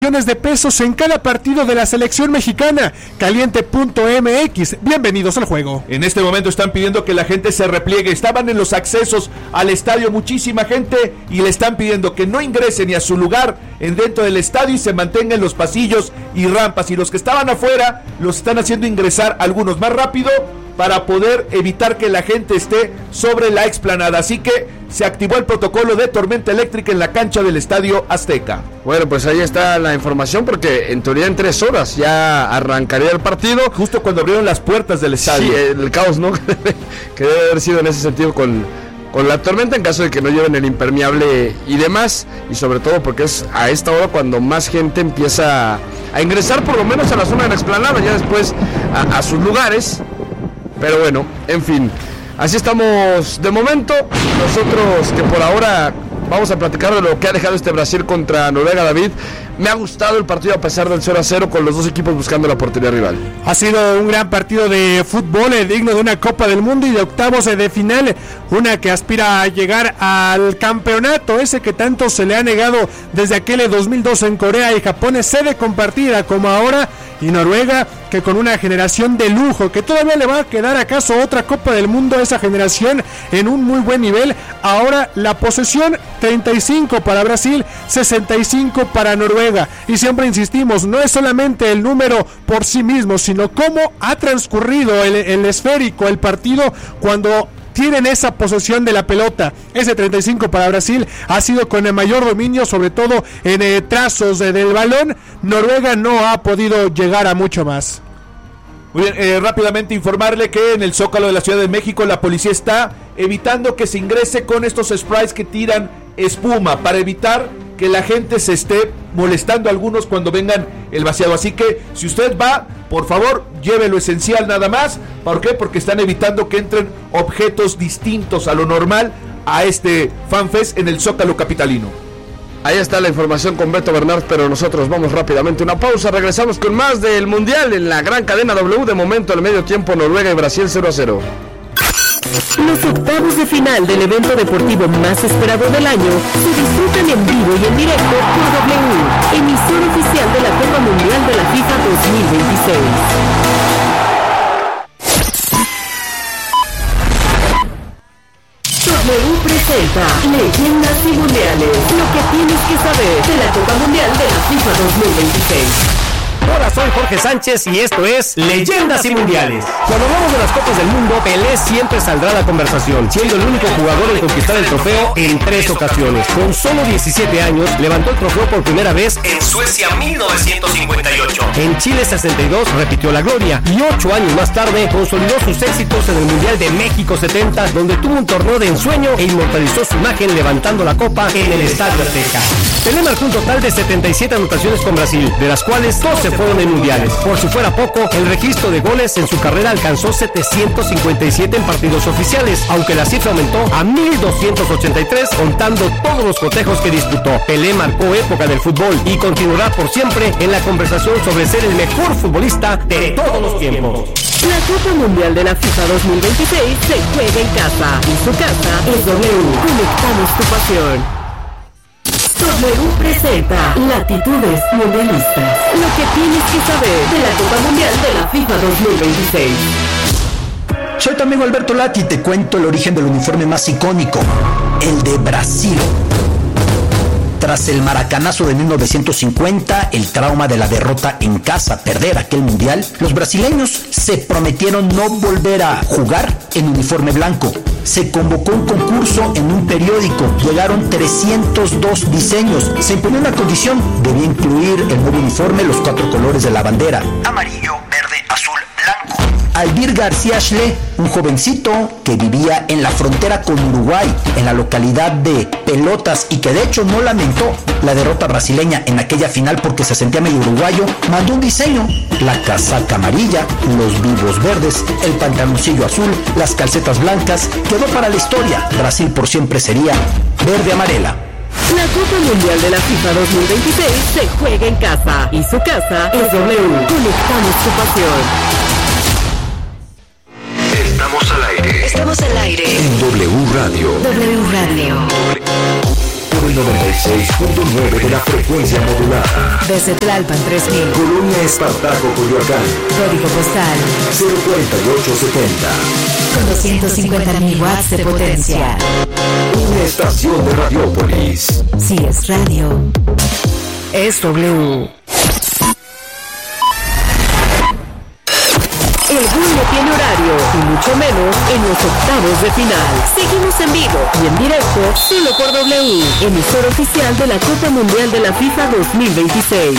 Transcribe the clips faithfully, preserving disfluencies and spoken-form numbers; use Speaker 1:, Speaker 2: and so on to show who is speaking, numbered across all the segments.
Speaker 1: millones de pesos en cada partido de la selección mexicana. Caliente punto m x. Bienvenidos al juego.
Speaker 2: En este momento están pidiendo que la gente se repliegue. Estaban en los accesos al estadio muchísima gente y le están pidiendo que no ingrese ni a su lugar en dentro del estadio y se mantenga en los pasillos y rampas. Y los que estaban afuera los están haciendo ingresar algunos más rápido para poder evitar que la gente esté sobre la explanada. Así que se activó el protocolo de tormenta eléctrica en la cancha del Estadio Azteca.
Speaker 3: Bueno, pues ahí está la información, porque en teoría en tres horas ya arrancaría el partido.
Speaker 2: Justo cuando abrieron las puertas del estadio.
Speaker 3: Sí, el caos, ¿no? Que debe haber sido en ese sentido con, con la tormenta, en caso de que no lleven el impermeable y demás. Y sobre todo porque es a esta hora cuando más gente empieza a ingresar, por lo menos a la zona de la explanada, ya después a, a sus lugares. Pero bueno, en fin, así estamos de momento. Nosotros que por ahora vamos a platicar de lo que ha dejado este Brasil contra Noruega. David, me ha gustado el partido a pesar del cero a cero, con los dos equipos buscando la portería rival.
Speaker 1: Ha sido un gran partido de fútbol, eh, digno de una Copa del Mundo y de octavos eh, de final, una que aspira a llegar al campeonato, ese que tanto se le ha negado desde aquel dos mil dos en Corea y Japón, es sede compartida como ahora, y Noruega, que con una generación de lujo, que todavía le va a quedar acaso otra Copa del Mundo a esa generación en un muy buen nivel. Ahora la posesión treinta y cinco para Brasil, sesenta y cinco para Noruega, y siempre insistimos, no es solamente el número por sí mismo, sino cómo ha transcurrido el, el esférico, el partido cuando tienen esa posesión de la pelota. Ese treinta y cinco para Brasil ha sido con el mayor dominio, sobre todo en eh, trazos eh, del balón. Noruega no ha podido llegar a mucho más.
Speaker 2: Muy bien, eh, rápidamente informarle que en el Zócalo de la Ciudad de México la policía está evitando que se ingrese con estos sprays que tiran espuma, para evitar que la gente se esté molestando a algunos cuando vengan el vaciado. Así que si usted va, por favor, lleve lo esencial nada más. ¿Por qué? Porque están evitando que entren objetos distintos a lo normal a este FanFest en el Zócalo capitalino.
Speaker 3: Ahí está la información con Beto Bernard, pero nosotros vamos rápidamente a una pausa. Regresamos con más del Mundial en la gran cadena W. De momento, al medio tiempo, Noruega y Brasil cero a cero.
Speaker 4: Los octavos de final del evento deportivo más esperado del año se disfrutan en vivo y en directo por W, emisor oficial de la Copa Mundial de la FIFA dos mil veintiséis. W presenta Leyendas y Mundiales, lo que tienes que saber de la Copa Mundial de la FIFA dos mil veintiséis.
Speaker 5: Hola, soy Jorge Sánchez y esto es Leyendas y Mundiales. Cuando hablamos de las Copas del Mundo, Pelé siempre saldrá a la conversación, siendo el único jugador en conquistar el trofeo en tres ocasiones. Con solo diecisiete años, levantó el trofeo por primera vez en Suecia mil novecientos cincuenta y ocho. En Chile sesenta y dos repitió la gloria y ocho años más tarde consolidó sus éxitos en el Mundial de México setenta, donde tuvo un torneo de ensueño e inmortalizó su imagen levantando la copa en el Estadio Azteca. Pelé marcó un total de setenta y siete anotaciones con Brasil, de las cuales doce fueron en mundiales. Por si fuera poco, el registro de goles en su carrera alcanzó setecientos cincuenta y siete en partidos oficiales, aunque la cifra aumentó a mil doscientos ochenta y tres contando todos los cotejos que disputó. Pelé marcó época del fútbol y continuará por siempre en la conversación sobre ser el mejor futbolista de todos los tiempos.
Speaker 4: La Copa Mundial de la FIFA dos mil veintiséis se juega en casa y su casa es W. Conectamos tu pasión. W presenta Latitudes Mundialistas, lo que tienes que saber de la Copa Mundial de la FIFA dos mil veintiséis.
Speaker 6: Soy tu amigo Alberto Lati y te cuento el origen del uniforme más icónico, el de Brasil. Tras el maracanazo de mil novecientos cincuenta, el trauma de la derrota en casa, perder aquel mundial, los brasileños se prometieron no volver a jugar en uniforme blanco. Se convocó un concurso en un periódico, llegaron trescientos dos diseños. Se imponía una condición, debía incluir el nuevo uniforme los cuatro colores de la bandera: amarillo, verde, azul, blanco. Albir García Schle, un jovencito que vivía en la frontera con Uruguay, en la localidad de Pelotas, y que de hecho no lamentó la derrota brasileña en aquella final porque se sentía medio uruguayo, mandó un diseño: la casaca amarilla, los vivos verdes, el pantaloncillo azul, las calcetas blancas. Quedó para la historia, Brasil por siempre sería verde-amarela.
Speaker 4: La Copa Mundial de la FIFA dos mil veintiséis se juega en casa y su casa es W. Conectamos tu pasión.
Speaker 7: Estamos al aire.
Speaker 4: Estamos al aire.
Speaker 7: En W Radio.
Speaker 4: W Radio.
Speaker 7: del noventa y seis punto nueve de la frecuencia modulada.
Speaker 4: Desde Tlalpan tres mil.
Speaker 7: Colonia Espartaco, Coyoacán.
Speaker 4: Código postal
Speaker 7: cero cuarenta y ocho setenta.
Speaker 4: con doscientos cincuenta mil watts de potencia.
Speaker 7: Una estación de Radiopolis.
Speaker 4: Si es radio, es W. El gol no tiene horario, y mucho menos en los octavos de final. Seguimos en vivo y en directo, solo por W, emisor oficial de la Copa Mundial de la FIFA dos mil veintiséis.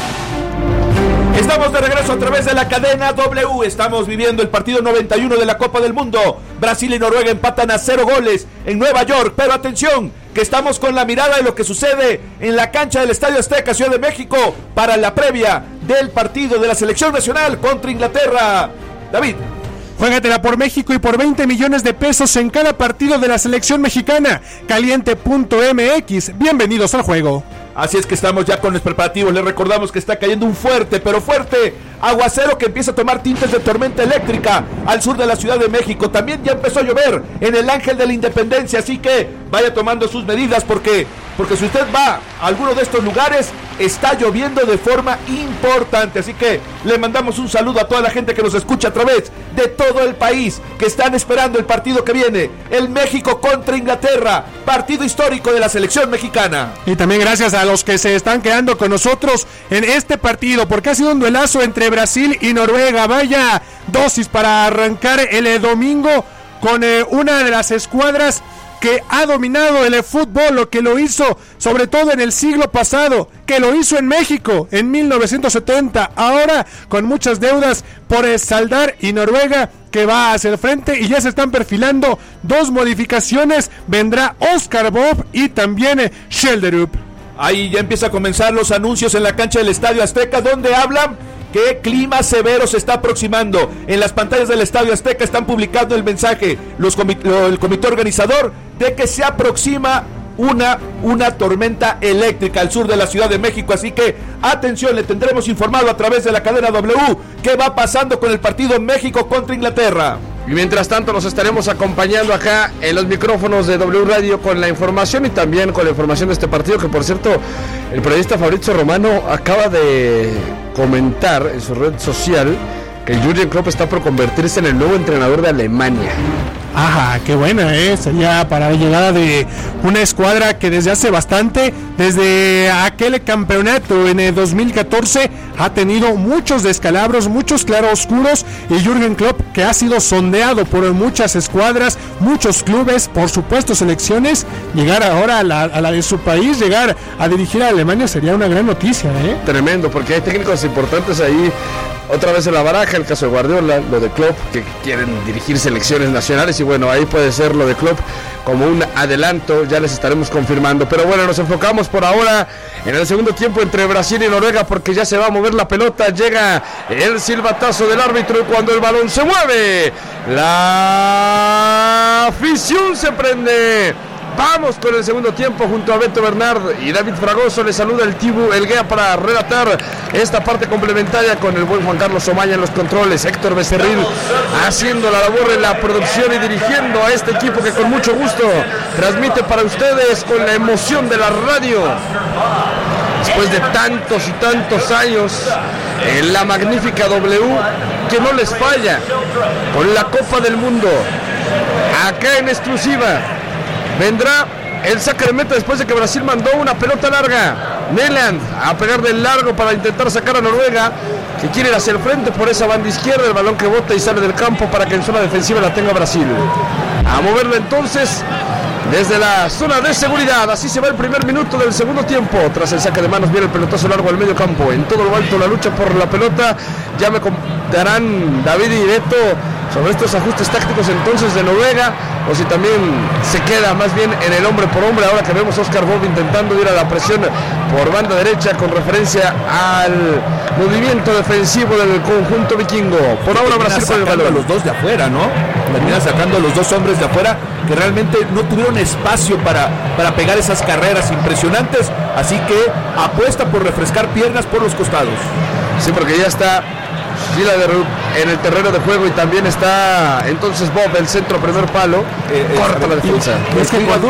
Speaker 2: Estamos de regreso a través de la cadena W. Estamos viviendo el partido noventa y uno de la Copa del Mundo. Brasil y Noruega empatan a cero goles en Nueva York. Pero atención, que estamos con la mirada de lo que sucede en la cancha del Estadio Azteca, Ciudad de México, para la previa del partido de la Selección Nacional contra Inglaterra. David.
Speaker 1: Juégatela por México y por veinte millones de pesos en cada partido de la selección mexicana. Caliente punto M X. Bienvenidos al juego.
Speaker 2: Así es que estamos ya con los preparativos. Les recordamos que está cayendo un fuerte, pero fuerte aguacero que empieza a tomar tintes de tormenta eléctrica al sur de la Ciudad de México. También ya empezó a llover en el Ángel de la Independencia, así que vaya tomando sus medidas porque, porque si usted va a alguno de estos lugares, está lloviendo de forma importante. Así que le mandamos un saludo a toda la gente que nos escucha a través de todo el país, que están esperando el partido que viene, el México contra Inglaterra, partido histórico de la selección mexicana.
Speaker 1: Y también gracias a los que se están quedando con nosotros en este partido, porque ha sido un duelazo entre Brasil y Noruega. Vaya dosis para arrancar el domingo con eh, una de las escuadras que ha dominado el fútbol, lo que lo hizo sobre todo en el siglo pasado, que lo hizo en México en mil novecientos setenta, ahora con muchas deudas por saldar, y Noruega que va hacia el frente y ya se están perfilando dos modificaciones. Vendrá Oscar Bob y también eh, Schelderup.
Speaker 2: Ahí ya empieza a comenzar los anuncios en la cancha del Estadio Azteca, donde hablan que clima severo se está aproximando. En las pantallas del Estadio Azteca están publicando el mensaje los comi- el comité organizador de que se aproxima una, una tormenta eléctrica al sur de la Ciudad de México. Así que atención, le tendremos informado a través de la cadena W qué va pasando con el partido México contra Inglaterra.
Speaker 3: Y mientras tanto nos estaremos acompañando acá en los micrófonos de W Radio con la información y también con la información de este partido, que por cierto el periodista Fabrizio Romano acaba de comentar en su red social que Jürgen Klopp está por convertirse en el nuevo entrenador de Alemania.
Speaker 1: Ajá, qué buena, ¿eh? Sería para la llegada de una escuadra que desde hace bastante, desde aquel campeonato en el dos mil catorce, ha tenido muchos descalabros, muchos claroscuros, y Jürgen Klopp, que ha sido sondeado por muchas escuadras, muchos clubes, por supuesto selecciones, llegar ahora a la, a la de su país, llegar a dirigir a Alemania sería una gran noticia, ¿eh?
Speaker 3: Tremendo, porque hay técnicos importantes ahí. Otra vez en la baraja, el caso de Guardiola, lo de Klopp, que quieren dirigir selecciones nacionales, y bueno, ahí puede ser lo de Klopp como un adelanto, ya les estaremos confirmando. Pero bueno, nos enfocamos por ahora en el segundo tiempo entre Brasil y Noruega, porque ya se va a mover la pelota, llega el silbatazo del árbitro y cuando el balón se mueve, la afición se prende. Vamos con el segundo tiempo junto a Beto Bernard y David Fragoso. Le saluda el Tibu Elguea para relatar esta parte complementaria con el buen Juan Carlos Omaya en los controles, Héctor Becerril haciendo la labor en la producción y dirigiendo a este equipo que con mucho gusto transmite para ustedes con la emoción de la radio. Después de tantos y tantos años en la magnífica W, que no les falla con la Copa del Mundo, acá en exclusiva. Vendrá el saque de meta después de que Brasil mandó una pelota larga. Neland a pegar del largo para intentar sacar a Noruega, que quiere ir hacia el frente por esa banda izquierda. El balón que bota y sale del campo para que en zona defensiva la tenga Brasil. A moverlo entonces desde la zona de seguridad. Así se va el primer minuto del segundo tiempo. Tras el saque de manos viene el pelotazo largo al medio campo. En todo lo alto la lucha por la pelota. Ya me contarán David y Beto sobre estos ajustes tácticos entonces de Noruega, o si también se queda más bien en el hombre por hombre, ahora que vemos a Oscar Bob intentando ir a la presión por banda derecha con referencia al movimiento defensivo del conjunto vikingo. Por ahora Brasil con el balón.
Speaker 2: A los dos de afuera, ¿no? Termina sacando a los dos hombres de afuera que realmente no tuvieron espacio para, para pegar esas carreras impresionantes, así que apuesta por refrescar piernas por los costados.
Speaker 3: Sí, porque ya está Schelderup en el terreno de juego y también está entonces Bob, el centro primer palo, eh, corta eh, la defensa.
Speaker 2: Es que cuando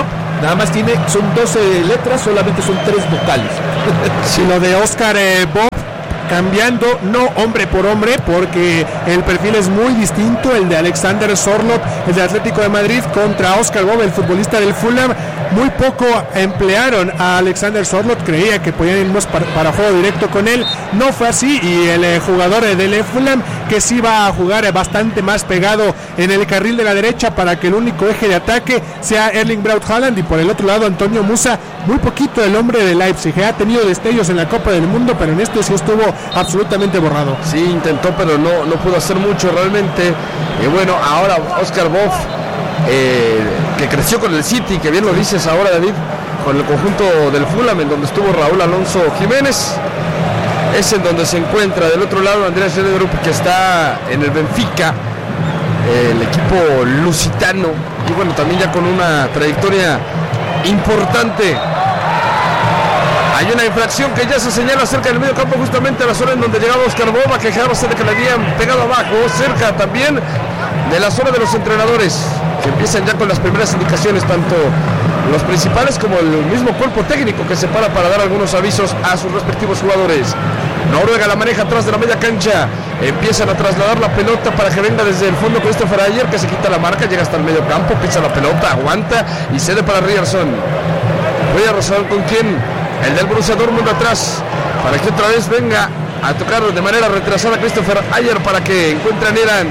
Speaker 2: nada más tiene, son doce letras, solamente son tres vocales.
Speaker 1: Si lo de Oscar eh, Bob, cambiando, no hombre por hombre, porque el perfil es muy distinto, el de Alexander Sorloth, el de Atlético de Madrid, contra Oscar Bob, el futbolista del Fulham. Muy poco emplearon a Alexander Sorloth, creía que podían irnos para, para juego directo con él, no fue así, y el eh, jugador eh, del Fulham, que sí va a jugar eh, bastante más pegado en el carril de la derecha para que el único eje de ataque sea Erling Braut Haaland, y por el otro lado Antonio Musa, muy poquito el hombre de Leipzig, ha tenido destellos en la Copa del Mundo, pero en esto sí estuvo absolutamente borrado.
Speaker 3: Sí, intentó, pero no, no pudo hacer mucho realmente. Y bueno, ahora Oscar Bob, eh, que creció con el City, que bien lo dices ahora, David, con el conjunto del Fulham, en donde estuvo Raúl Alonso Jiménez, es en donde se encuentra. Del otro lado Andreas Schellderup, que está en el Benfica, el equipo lusitano, y bueno, también ya con una trayectoria importante. Hay una infracción que ya se señala cerca del medio campo, justamente a la zona en donde llegaba Oscar Bob a quejarse de que le habían pegado abajo, cerca también de la zona de los entrenadores, que empiezan ya con las primeras indicaciones, tanto los principales como el mismo cuerpo técnico, que se para para dar algunos avisos a sus respectivos jugadores. Noruega la maneja atrás de la media cancha, empiezan a trasladar la pelota para que venga desde el fondo Christopher Ayer, que se quita la marca, llega hasta el medio campo, pisa la pelota, aguanta y cede para Ryerson. Ryerson, ¿con quién? El del Borussia Dortmund atrás, para que otra vez venga a tocar de manera retrasada Christopher Ayer para que encuentre a Nerand.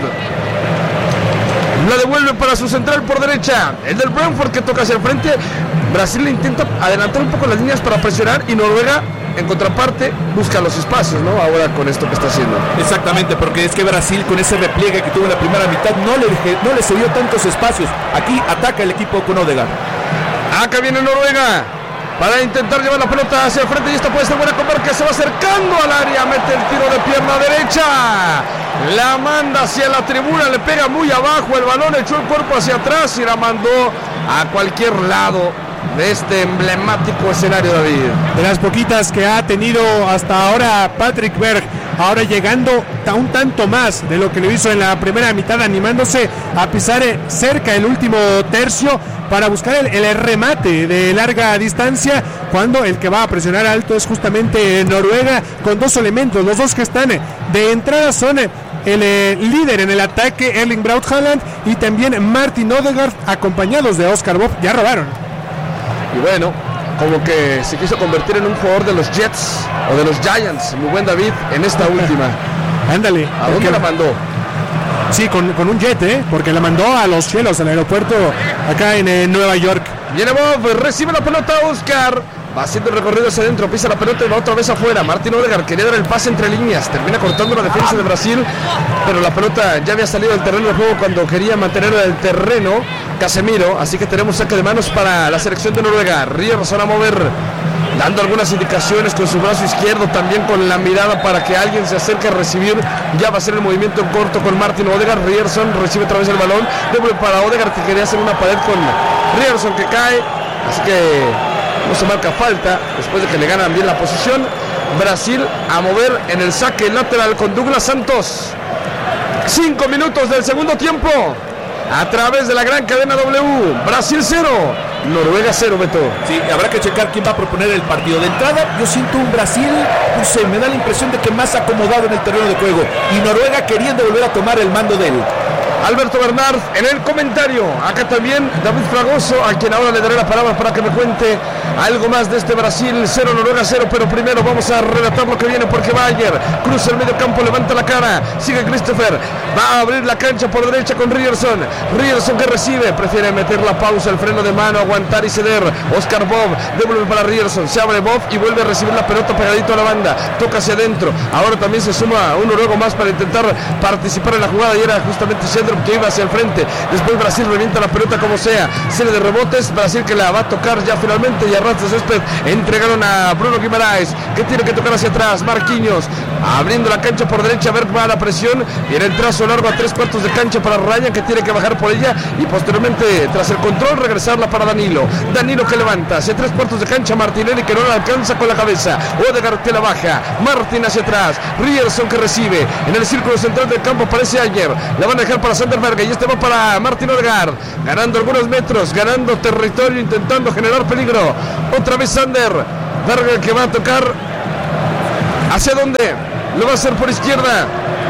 Speaker 3: La devuelve para su central por derecha, el del Brentford, que toca hacia el frente. Brasil le intenta adelantar un poco las líneas para presionar, y Noruega, en contraparte, busca los espacios, ¿no? Ahora con esto que está haciendo.
Speaker 2: Exactamente, porque es que Brasil, con ese repliegue que tuvo en la primera mitad, no le, no le cedió tantos espacios. Aquí ataca el equipo con Odegaard.
Speaker 3: Acá viene Noruega para intentar llevar la pelota hacia el frente, y esta puede ser buena con que se va acercando al área, mete el tiro de pierna derecha, la manda hacia la tribuna, le pega muy abajo el balón, echó el cuerpo hacia atrás y la mandó a cualquier lado de este emblemático escenario, David.
Speaker 1: De las poquitas que ha tenido hasta ahora Patrick Berg, ahora llegando a un tanto más de lo que lo hizo en la primera mitad, animándose a pisar cerca el último tercio para buscar el, el remate de larga distancia, cuando el que va a presionar alto es justamente Noruega, con dos elementos, los dos que están de entrada son el eh, líder en el ataque, Erling Braut Haaland, y también Martin Odegaard, acompañados de Oscar Bob. Ya robaron.
Speaker 3: Y bueno, como que se quiso convertir en un jugador de los Jets o de los Giants, muy buen David, en esta última.
Speaker 1: Ándale.
Speaker 3: ¿A dónde
Speaker 1: porque...
Speaker 3: la mandó?
Speaker 1: Sí, con, con un jet, ¿eh? Porque la mandó a los cielos, al aeropuerto acá en eh, Nueva York.
Speaker 3: Viene Bob, recibe la pelota Oscar, va haciendo el recorrido hacia adentro, pisa la pelota y va otra vez afuera. Martin Odegaard quería dar el pase entre líneas, termina cortando la defensa de Brasil, pero la pelota ya había salido del terreno de juego cuando quería mantenerla en el terreno Casemiro, así que tenemos saque de manos para la selección de Noruega. Ryerson a mover, dando algunas indicaciones con su brazo izquierdo, también con la mirada para que alguien se acerque a recibir. Ya va a ser el movimiento en corto con Martin Odegaard. Ryerson recibe otra vez el balón, doble para Odegaard, que quería hacer una pared con Ryerson, que cae, así que no se marca falta después de que le ganan bien la posición. Brasil a mover en el saque lateral con Douglas Santos. Cinco minutos del segundo tiempo, a través de la gran cadena W. Brasil cero, Noruega cero, Beto.
Speaker 2: Sí, habrá que checar quién va a proponer el partido. De entrada, yo siento un Brasil, no sé, me da la impresión de que más acomodado en el terreno de juego, y Noruega queriendo volver a tomar el mando de él.
Speaker 3: Alberto Bernard en el comentario. Acá también David Fragoso, a quien ahora le daré la palabra para que me cuente algo más de este Brasil cero, Noruega cero. Pero primero vamos a relatar lo que viene, porque Bayer cruza el medio campo, levanta la cara, sigue Christopher, va a abrir la cancha por derecha con Ryerson. Ryerson que recibe, prefiere meter la pausa, el freno de mano, aguantar y ceder. Oscar Bob devuelve para Ryerson, se abre Bob y vuelve a recibir la pelota pegadito a la banda, toca hacia adentro. Ahora también se suma un noruego más para intentar participar en la jugada, y era justamente Schellderup, que iba hacia el frente. Después Brasil revienta la pelota como sea, serie de rebotes, Brasil que la va a tocar ya finalmente, y ras de césped. Entregaron a Bruno Guimaraes, que tiene que tocar hacia atrás. Marquinhos abriendo la cancha por derecha. A ver, va a la presión. Viene el trazo largo a tres cuartos de cancha para Ryan, que tiene que bajar por ella. Y posteriormente, tras el control, regresarla para Danilo. Danilo que levanta hacia tres cuartos de cancha. Martinelli que no la alcanza con la cabeza. Odegaard que la baja. Martin hacia atrás. Ryerson que recibe. En el círculo central del campo aparece Ayer. La van a dejar para Sander Berge. Y este va para Martin Odegaard. Ganando algunos metros. Ganando territorio. Intentando generar peligro. Otra vez Sander Berge que va a tocar. ¿Hacia dónde? Lo va a hacer por izquierda.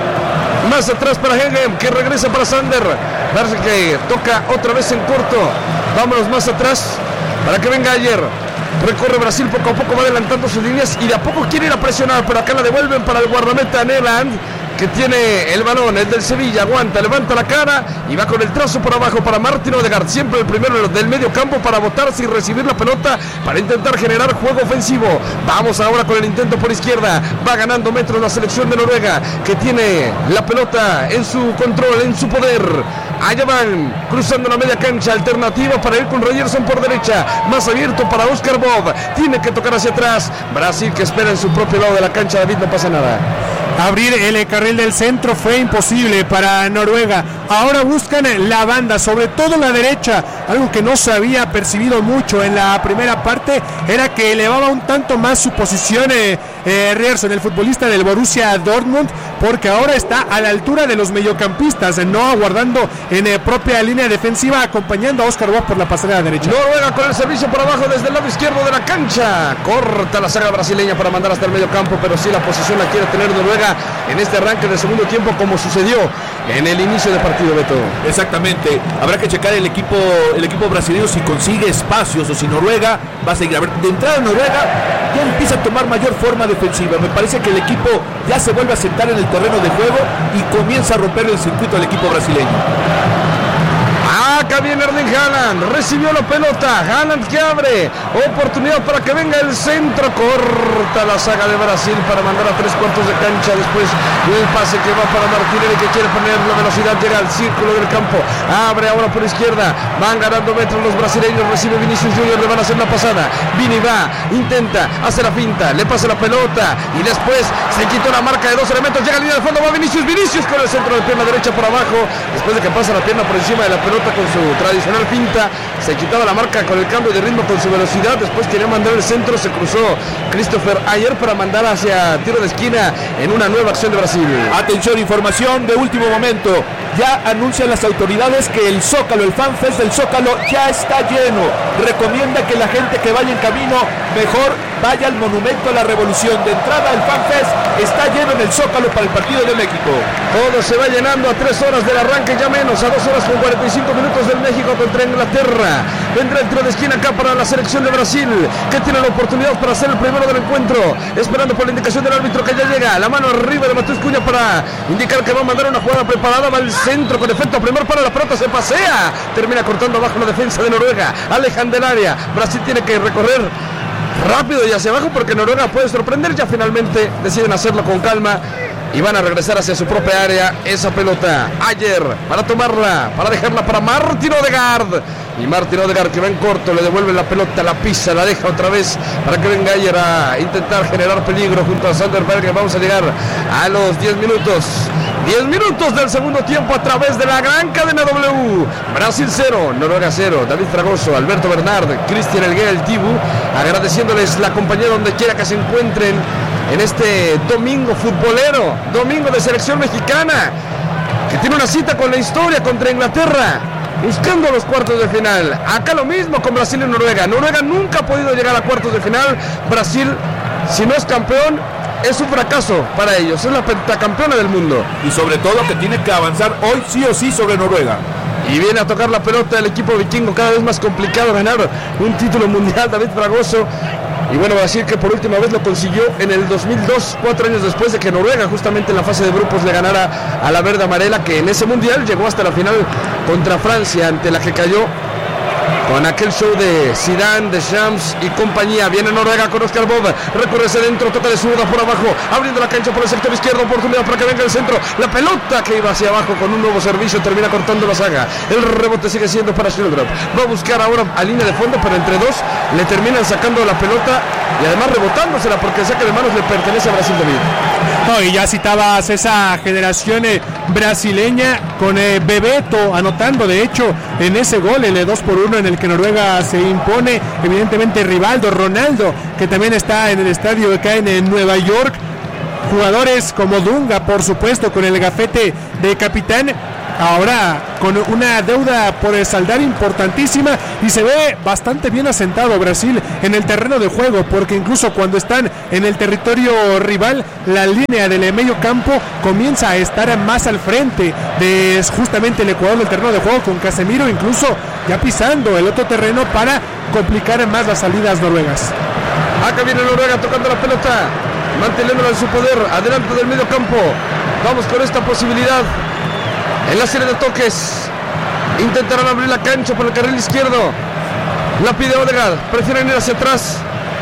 Speaker 3: Más atrás para Hegem, que regresa para Sander. Berge que toca otra vez en corto. Vámonos más atrás para que venga Ayer. Recorre Brasil poco a poco, va adelantando sus líneas y de a poco quiere ir a presionar, pero acá la devuelven para el guardameta Neland, que tiene el balón, el del Sevilla, aguanta, levanta la cara y va con el trazo por abajo para Martin Odegaard, siempre el primero del medio campo para botarse y recibir la pelota para intentar generar juego ofensivo. Vamos ahora con el intento por izquierda, va ganando metros la selección de Noruega, que tiene la pelota en su control, en su poder. Allá van, cruzando la media cancha, alternativa para ir con Ryerson por derecha, más abierto para Oscar Bob, tiene que tocar hacia atrás. Brasil que espera en su propio lado de la cancha. David, no pasa nada.
Speaker 1: Abrir el carril del centro fue imposible para Noruega. Ahora buscan la banda, sobre todo la derecha. Algo que no se había percibido mucho en la primera parte era que elevaba un tanto más su posición eh, eh, Ryerson, el futbolista del Borussia Dortmund, porque ahora está a la altura de los mediocampistas, no aguardando en eh, propia línea defensiva, acompañando a Oscar Bob por la pasarela derecha.
Speaker 3: Noruega con el servicio por abajo desde el lado izquierdo de la cancha. Corta la saga brasileña para mandar hasta el medio campo, pero sí la posición la quiere tener Noruega en este arranque del segundo tiempo, como sucedió en el inicio del partido, Beto.
Speaker 2: Exactamente, habrá que checar el equipo el equipo brasileño si consigue espacios o si Noruega va a seguir. A ver, de entrada Noruega ya empieza a tomar mayor forma defensiva. Me parece que el equipo ya se vuelve a sentar en el terreno de juego y comienza a romper el circuito del equipo brasileño.
Speaker 3: Acá viene Erling Haaland, recibió la pelota, Haaland que abre, oportunidad para que venga el centro, corta la saga de Brasil para mandar a tres cuartos de cancha, después el pase que va para Martinelli, que quiere poner la velocidad, llega al círculo del campo, abre ahora por izquierda, van ganando metros los brasileños, recibe Vinicius Junior, le van a hacer la pasada, Vini va, intenta, hace la finta, le pasa la pelota y después se quitó la marca de dos elementos, llega a línea de fondo, va Vinicius, Vinicius con el centro de pierna derecha por abajo, después de que pasa la pierna por encima de la pelota con su tradicional finta, se quitaba la marca con el cambio de ritmo, con su velocidad, después quería mandar el centro, se cruzó Christopher Ayer para mandar hacia tiro de esquina en una nueva acción de Brasil.
Speaker 2: Atención, información de último momento, ya anuncian las autoridades que el Zócalo, el FanFest del Zócalo ya está lleno, recomienda que la gente que vaya en camino mejor vaya al Monumento a la Revolución. De entrada el FanFest está lleno en el Zócalo para el partido de México.
Speaker 3: Todo se va llenando a tres horas del arranque, ya menos, a dos horas con cuarenta y cinco minutos del México contra Inglaterra. Vendrá el tiro de esquina acá para la selección de Brasil, que tiene la oportunidad para ser el primero del encuentro, esperando por la indicación del árbitro que ya llega, la mano arriba de Matheus Cunha para indicar que va a mandar una jugada preparada, va al centro con efecto, primer para la pelota, se pasea, termina cortando abajo la defensa de Noruega, alejan del área, Brasil tiene que recorrer rápido y hacia abajo porque Noruega puede sorprender, ya finalmente deciden hacerlo con calma y van a regresar hacia su propia área. Esa pelota Ayer para tomarla, para dejarla para Martin Odegaard, y Martin Odegaard que va en corto, le devuelve la pelota, la pisa, la deja otra vez para que venga Ayer a intentar generar peligro junto a Sander Berge. Vamos a llegar a los diez minutos diez minutos del segundo tiempo a través de la gran cadena W. Brasil cero, Noruega cero. David Fragoso, Alberto Bernard, Cristian Elguera, el Tibu, agradeciéndoles la compañía donde quiera que se encuentren en este domingo futbolero, domingo de selección mexicana, que tiene una cita con la historia contra Inglaterra, buscando los cuartos de final. Acá lo mismo con Brasil y Noruega. Noruega nunca ha podido llegar a cuartos de final. Brasil, si no es campeón, es un fracaso para ellos, es la pentacampeona del mundo.
Speaker 2: Y sobre todo que tiene que avanzar hoy sí o sí sobre Noruega.
Speaker 3: Y viene a tocar la pelota el equipo vikingo, cada vez más complicado ganar un título mundial, David Fragoso. Y bueno, Brasil que por última vez lo consiguió en el dos mil dos, cuatro años después de que Noruega justamente en la fase de grupos le ganara a la verde amarela, que en ese mundial llegó hasta la final contra Francia, ante la que cayó con aquel show de Zidane, de Shams y compañía. Viene Noruega con Oscar Bob, recorre hacia adentro, toca de zurda por abajo, abriendo la cancha por el sector izquierdo, oportunidad para que venga el centro, la pelota que iba hacia abajo con un nuevo servicio, termina cortando la saga, el rebote sigue siendo para Schildrup, va a buscar ahora a línea de fondo, pero entre dos le terminan sacando la pelota y además rebotándosela porque el saque de manos le pertenece a Brasil. David.
Speaker 1: No, y ya citabas esa generación eh, brasileña con eh, Bebeto anotando de hecho en ese gol, el dos por uno en el que Noruega se impone, evidentemente Rivaldo, Ronaldo, que también está en el estadio acá en, en Nueva York, jugadores como Dunga, por supuesto, con el gafete de capitán, ahora con una deuda por saldar importantísima, y se ve bastante bien asentado Brasil en el terreno de juego, porque incluso cuando están en el territorio rival, la línea del medio campo comienza a estar más al frente de justamente el Ecuador del terreno de juego, con Casemiro incluso ya pisando el otro terreno para complicar más las salidas noruegas.
Speaker 3: Acá viene Noruega tocando la pelota, manteniéndola en su poder, adelante del medio campo. Vamos con esta posibilidad en la serie de toques. Intentarán abrir la cancha por el carril izquierdo. La pide Odegaard, prefieren ir hacia atrás.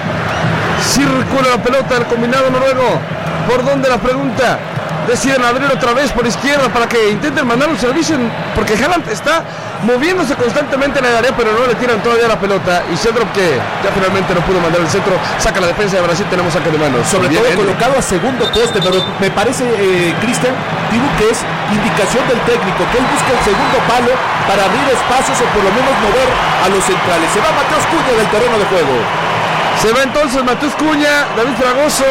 Speaker 3: Circula la pelota del combinado noruego. ¿Por dónde la pregunta? Deciden abrir otra vez por izquierda para que intenten mandar un servicio, porque Haaland está moviéndose constantemente en el área, pero no le tiran todavía la pelota. Y Schildrup, que ya finalmente no pudo mandar el centro, saca la defensa de Brasil. Tenemos saque de manos.
Speaker 2: Sobre Bien, todo colocado a segundo poste, pero me parece, eh, Cristian, digo que es indicación del técnico, que él busca el segundo palo para abrir espacios o por lo menos mover a los centrales. Se va Mateus Cunha del terreno de juego.
Speaker 3: Se va entonces Mateus Cunha, David Fragoso,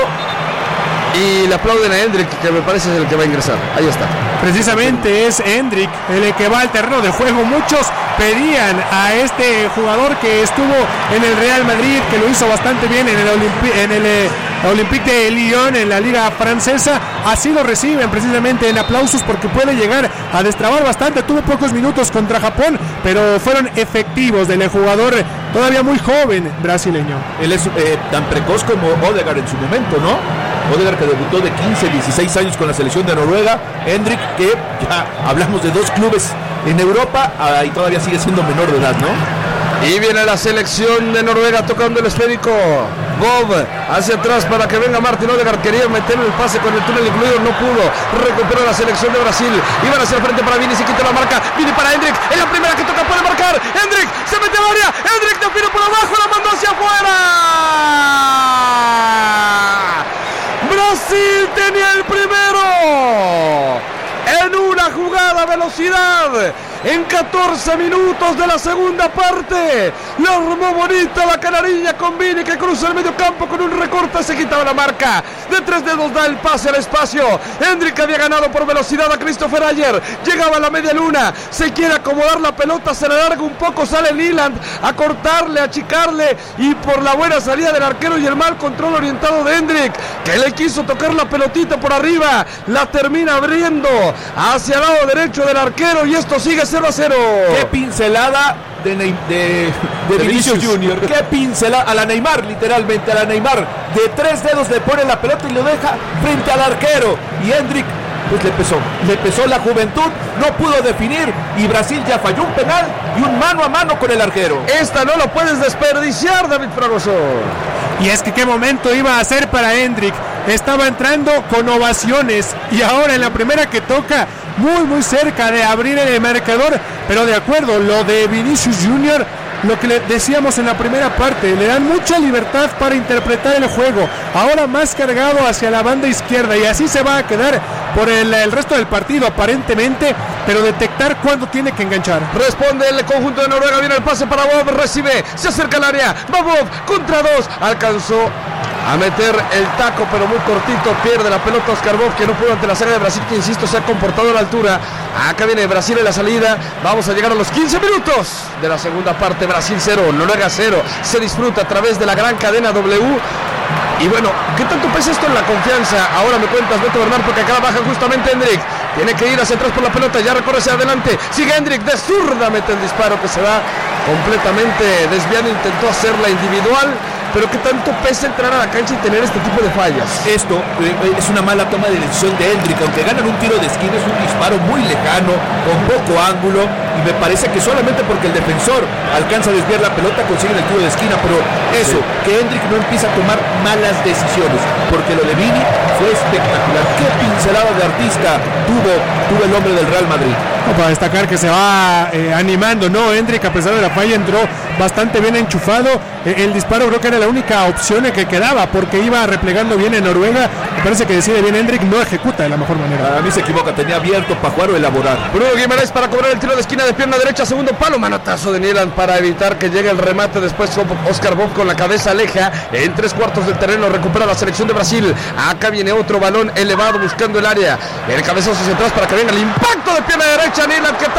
Speaker 3: y le aplauden a Hendrik, que me parece es el que va a ingresar. Ahí está.
Speaker 1: Precisamente es Hendrik el que va al terreno de juego. Muchos pedían a este jugador que estuvo en el Real Madrid, que lo hizo bastante bien en el, Olympi- en el eh, Olympique de Lyon, en la liga francesa. Así lo reciben precisamente en aplausos, porque puede llegar a destrabar bastante. Tuvo pocos minutos contra Japón, pero fueron efectivos del jugador todavía muy joven brasileño.
Speaker 2: Él es eh, tan precoz como Odegaard en su momento, ¿no? Odegaard, que debutó de quince, dieciséis años con la selección de Noruega. Hendrik, que ya hablamos de dos clubes en Europa, ah, y todavía sigue siendo menor de edad, ¿no?
Speaker 3: Y viene la selección de Noruega tocando el esférico. Bob hacia atrás para que venga Martin Odegaard. Quería meter el pase con el túnel incluido, no pudo. Recupera la selección de Brasil. Iban hacia el frente para Vini, se quita la marca. Vini para Hendrik, es la primera que toca, puede marcar. Hendrik se mete al área. Hendrik define por abajo, la mandó hacia afuera. Brasil tenía el primero en una jugada a velocidad. En catorce minutos de la segunda parte, lo armó bonita la canariña con Vini, que cruza el medio campo con un recorte, se quitaba la marca. De tres dedos da el pase al espacio. Hendrik había ganado por velocidad a Christopher Ayer. Llegaba a la media luna, se quiere acomodar la pelota, se le alarga un poco, sale Leland a cortarle, a achicarle, y por la buena salida del arquero y el mal control orientado de Hendrik, que le quiso tocar la pelotita por arriba, la termina abriendo hacia el lado derecho del arquero, y esto sigue cero a cero.
Speaker 2: Qué pincelada de, de, de, de Vinicius Junior. Qué pincelada a la Neymar, literalmente a la Neymar. De tres dedos le pone la pelota y lo deja frente al arquero. Y Hendrik, pues le pesó. Le pesó la juventud, no pudo definir, y Brasil ya falló un penal y un mano a mano con el arquero.
Speaker 3: Esta no lo puedes desperdiciar, David Fragoso.
Speaker 1: Y es que qué momento iba a ser para Hendrik. Estaba entrando con ovaciones, y ahora en la primera que toca, muy muy cerca de abrir el marcador. Pero de acuerdo, lo de Vinicius Junior, lo que le decíamos en la primera parte, le dan mucha libertad para interpretar el juego, ahora más cargado hacia la banda izquierda, y así se va a quedar por el, el resto del partido aparentemente, pero detectar cuándo tiene que enganchar.
Speaker 3: Responde el conjunto de Noruega, viene el pase para Bob, recibe, se acerca al área, va Bob contra dos, alcanzó a meter el taco, pero muy cortito, pierde la pelota Oscar Bob, que no pudo ante la saga de Brasil, que insisto se ha comportado a la altura. Acá viene Brasil en la salida, vamos a llegar a los quince minutos de la segunda parte. Brasil cero, Noruega cero, se disfruta a través de la gran cadena W. Y bueno, ¿qué tanto pesa esto en la confianza? Ahora me cuentas, Beto Bernal, porque acá baja justamente Hendrik, tiene que ir hacia atrás por la pelota, ya recorre hacia adelante, sigue Hendrik, de zurda mete el disparo que se va completamente desviado, intentó hacerla individual, pero ¿qué tanto pesa entrar a la cancha y tener este tipo de fallas?
Speaker 2: Esto eh, es una mala toma de decisión de Hendrick, aunque ganan un tiro de esquina, es un disparo muy lejano, con poco ángulo, y me parece que solamente porque el defensor alcanza a desviar la pelota consiguen el tiro de esquina, pero eso, sí. que Hendrick no empieza a tomar malas decisiones, porque lo de Vini fue espectacular. Qué pincelada de artista tuvo, tuvo el hombre del Real Madrid.
Speaker 1: No, para destacar que se va eh, animando, ¿no? Hendrick, a pesar de la falla, entró bastante bien enchufado. Eh, el disparo creo que era la única opción que quedaba, porque iba replegando bien en Noruega. Me parece que decide bien Hendrick, no ejecuta de la mejor manera.
Speaker 2: A mí se equivoca, tenía abierto para jugar o elaborar.
Speaker 3: Bruno Guimaraes para cobrar el tiro de esquina de pierna derecha, segundo palo, manotazo de Nyland para evitar que llegue el remate. Después Oscar Bob con la cabeza aleja en tres cuartos del terreno, recupera la selección de Brasil. Acá viene otro balón elevado buscando el área, el cabezazo hacia atrás para que venga el impacto de pierna derecha. Nyland que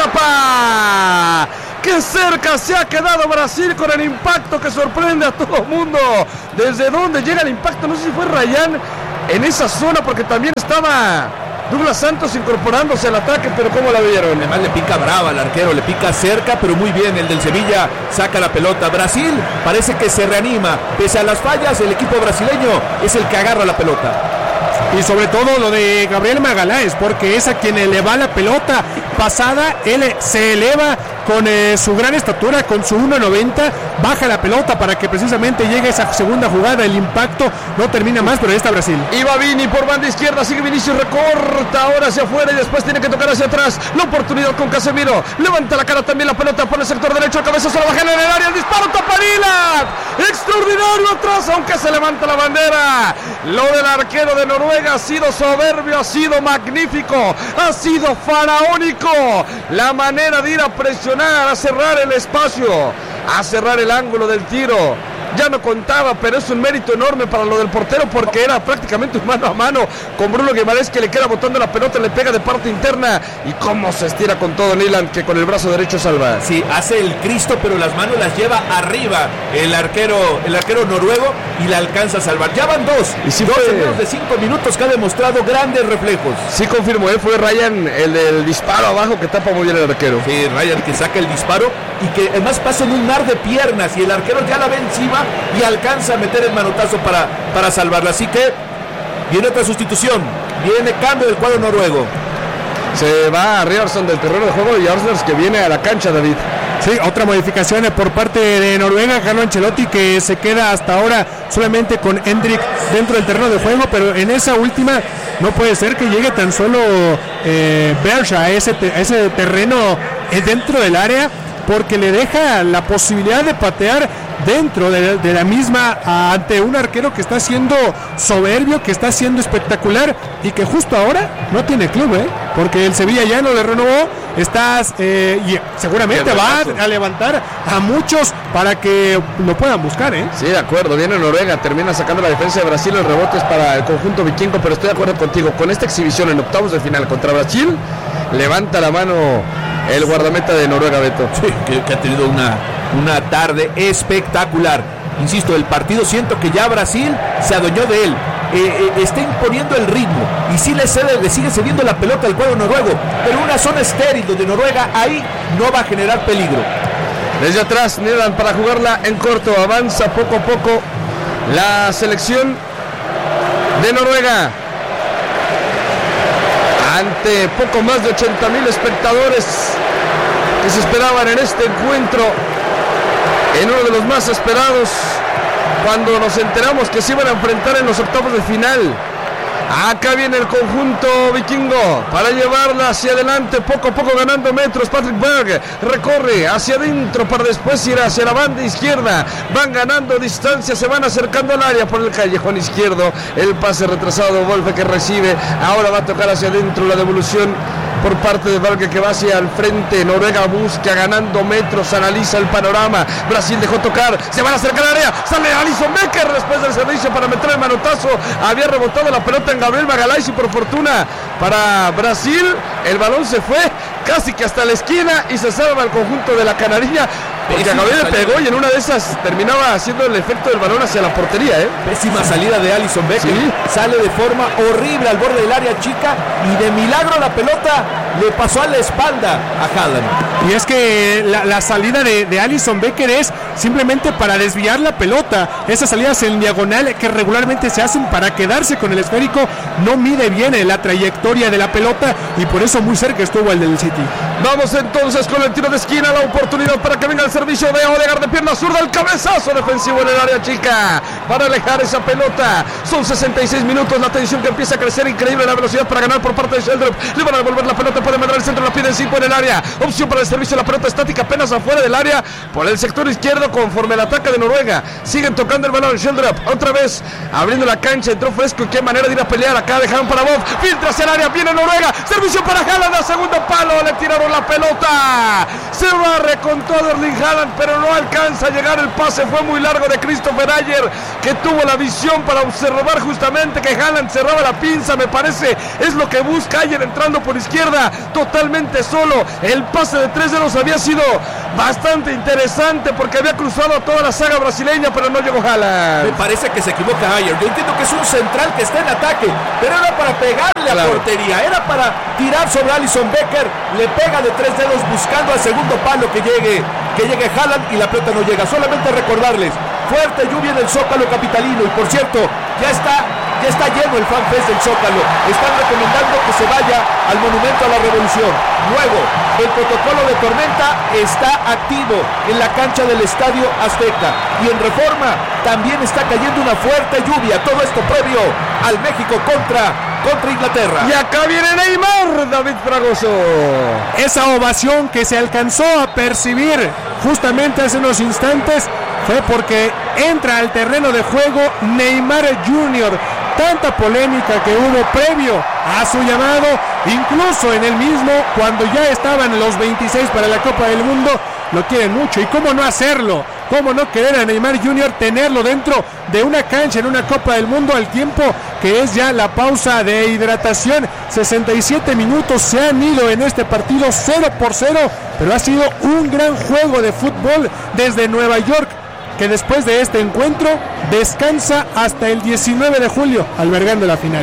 Speaker 3: tapa. ¡Qué cerca se ha quedado Brasil con el impacto que sorprende a todo el mundo! ¿Desde dónde llega el impacto? No sé si fue Rayán en esa zona, porque también estaba Douglas Santos incorporándose al ataque, pero ¿cómo la vieron?
Speaker 2: Además le pica brava al arquero, le pica cerca, pero muy bien, el del Sevilla saca la pelota. Brasil parece que se reanima, pese a las fallas, el equipo brasileño es el que agarra la pelota.
Speaker 1: Y sobre todo lo de Gabriel Magaláes, porque es a quien eleva la pelota pasada, él se eleva con eh, su gran estatura, con su uno noventa, baja la pelota para que precisamente llegue esa segunda jugada, el impacto no termina más, pero ahí está Brasil.
Speaker 3: Iba Vini por banda izquierda, sigue Vinicius, recorta ahora hacia afuera y después tiene que tocar hacia atrás, la oportunidad con Casemiro, levanta la cara también la pelota por el sector derecho, cabeza se la baja en el área, el disparo, tapa Nyland, extraordinario atrás, aunque se levanta la bandera. Lo del arquero de Noruega ha sido soberbio, ha sido magnífico, ha sido faraónico, la manera de ir a presionar, a cerrar el espacio, a cerrar el ángulo del tiro. Ya no contaba, pero es un mérito enorme para lo del portero, porque era prácticamente un mano a mano con Bruno Guimaraes, que le queda botando la pelota, le pega de parte interna, y cómo se estira con todo Nyland, que con el brazo derecho salva.
Speaker 2: Sí, hace el Cristo, pero las manos las lleva arriba el arquero, el arquero noruego, y la alcanza a salvar. Ya van dos,
Speaker 3: y sí
Speaker 2: dos
Speaker 3: fue...
Speaker 2: en menos de cinco minutos que ha demostrado grandes reflejos.
Speaker 3: Sí, confirmo, ¿eh? Fue Ryan el del disparo abajo que tapa muy bien el arquero.
Speaker 2: Sí, Ryan que saca el disparo y que además pasa en un mar de piernas, y el arquero ya la ve encima y alcanza a meter el manotazo para, para salvarla. Así que viene otra sustitución, viene cambio del cuadro noruego.
Speaker 3: Se va a Riarsson del terreno de juego y Arsnes que viene a la cancha, David.
Speaker 1: Sí, otra modificación por parte de Noruega, Carlo Ancelotti, que se queda hasta ahora solamente con Hendrick dentro del terreno de juego, pero en esa última no puede ser que llegue tan solo eh, Berge a ese, te, a ese terreno eh, dentro del área, porque le deja la posibilidad de patear dentro de, de la misma ante un arquero que está siendo soberbio, que está siendo espectacular y que justo ahora no tiene club, ¿eh? Porque el Sevilla ya no le renovó. Estás eh, y seguramente va a levantar a muchos para que lo puedan buscar, ¿eh?
Speaker 3: Sí, de acuerdo, viene Noruega, termina sacando la defensa de Brasil, el rebote es para el conjunto vikingo, pero estoy de acuerdo contigo, con esta exhibición en octavos de final contra Brasil, levanta la mano el guardameta de Noruega, Beto.
Speaker 2: Sí, que, que ha tenido una, una tarde espectacular. Insisto, el partido siento que ya Brasil se adueñó de él. Eh, eh, está imponiendo el ritmo y sí le, cede, le sigue cediendo la pelota al cuadro noruego, pero una zona estéril donde Noruega ahí no va a generar peligro.
Speaker 3: Desde atrás Nyland para jugarla en corto, avanza poco a poco la selección de Noruega ante poco más de ochenta mil espectadores que se esperaban en este encuentro, en uno de los más esperados, cuando nos enteramos que se iban a enfrentar en los octavos de final. Acá viene el conjunto vikingo para llevarla hacia adelante, poco a poco ganando metros. Patrick Berg recorre hacia adentro para después ir hacia la banda izquierda. Van ganando distancia, se van acercando al área por el callejón izquierdo. El pase retrasado de Wolfe que recibe. Ahora va a tocar hacia adentro la devolución por parte de Berg que va hacia el frente. Noruega busca ganando metros, analiza el panorama. Brasil dejó tocar, se van a acercar al área. Sale Alisson Becker después del servicio para meter el manotazo. Había rebotado la pelota en Gabriel Magaláes y por fortuna para Brasil el balón se fue casi que hasta la esquina y se salva el conjunto de la Canariña. Porque a Gabriel le pegó y en una de esas terminaba haciendo el efecto del balón hacia la portería, ¿eh?
Speaker 2: Pésima salida de Alisson Becker.
Speaker 3: Sí.
Speaker 2: Sale de forma horrible al borde del área chica y de milagro la pelota le pasó a la espalda a Haaland.
Speaker 1: Y es que la, la salida de, de Alisson Becker es simplemente para desviar la pelota. Esas salidas en diagonal que regularmente se hacen para quedarse con el esférico, no mide bien la trayectoria de la pelota y por eso muy cerca estuvo el del City.
Speaker 3: Vamos entonces con el tiro de esquina, la oportunidad para que venga el servicio de Odegaard de pierna zurda, el cabezazo defensivo en el área chica para alejar esa pelota. Son sesenta y seis minutos, la tensión que empieza a crecer, increíble la velocidad para ganar por parte de Sheldrop. Le van a devolver la pelota, puede mandar el centro, la piden cinco en el área. Opción para el servicio, la pelota estática apenas afuera del área por el sector izquierdo conforme el ataque de Noruega. Siguen tocando el balón, Sheldrop otra vez abriendo la cancha, entró fresco y qué manera de ir a pelear acá, dejaron para Bob, filtra hacia el área, viene Noruega, servicio para Haaland a segundo palo, le tiraron la pelota, se barre con todo Erling Haaland, pero no alcanza a llegar, el pase fue muy largo de Christopher Ayer, que tuvo la visión para observar justamente que Haaland cerraba la pinza, me parece, es lo que busca Ayer entrando por izquierda, totalmente solo, el pase de tres dedos había sido bastante interesante porque había cruzado a toda la saga brasileña, pero no llegó Haaland.
Speaker 2: Me parece que se equivoca Ayer, yo entiendo que es un central que está en ataque, pero era para pegarle
Speaker 3: claro.
Speaker 2: a portería, era para tirar sobre Alisson Becker, le pega de tres dedos buscando al segundo palo que llegue, que llegue Haaland y la pelota no llega. Solamente recordarles, fuerte lluvia en el Zócalo capitalino y por cierto, ya está, ya está lleno el fanfest del Zócalo, están recomendando que se vaya al Monumento a la Revolución. Luego, el protocolo de tormenta está activo en la cancha del Estadio Azteca y en Reforma también está cayendo una fuerte lluvia, todo esto previo al México contra, contra Inglaterra.
Speaker 3: Y acá viene Neymar, David Fragoso.
Speaker 1: Esa ovación que se alcanzó a percibir justamente hace unos instantes fue porque entra al terreno de juego Neymar junior Tanta polémica que hubo previo a su llamado, incluso en el mismo, cuando ya estaban los veintiséis para la Copa del Mundo, lo quieren mucho. ¿Y cómo no hacerlo? ¿Cómo no querer a Neymar junior tenerlo dentro de una cancha en una Copa del Mundo al tiempo que es ya la pausa de hidratación? sesenta y siete minutos se han ido en este partido cero por cero, pero ha sido un gran juego de fútbol desde Nueva York, que después de este encuentro descansa hasta el diecinueve de julio, albergando la final.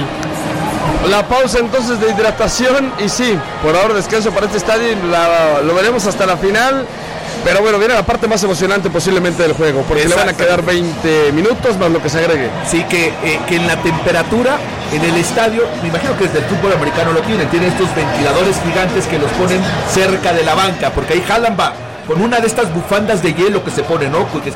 Speaker 3: La pausa entonces de hidratación y sí, por ahora descanso para este estadio, la, lo veremos hasta la final. Pero bueno, viene la parte más emocionante posiblemente del juego, porque le van a quedar veinte minutos más lo que se agregue.
Speaker 2: Sí, que, eh, que en la temperatura, en el estadio, me imagino que desde el fútbol americano lo tienen, tienen estos ventiladores gigantes que los ponen cerca de la banca, porque ahí Haaland va con una de estas bufandas de hielo que se pone, ¿no? Que